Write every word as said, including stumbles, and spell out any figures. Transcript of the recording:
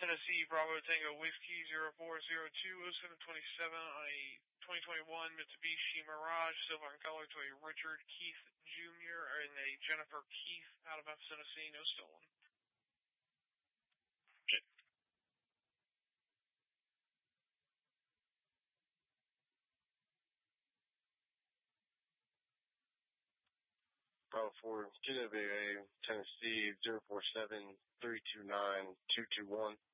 Tennessee Bravo Tango Whiskey zero four zero two oh seven twenty-seven on a twenty twenty-one Mitsubishi Mirage, silver in color, to a Richard Keith Junior and a Jennifer Keith out of Memphis, Tennessee, no stolen. Bravo four, G W A, Tennessee, zero four seven three two nine two two one.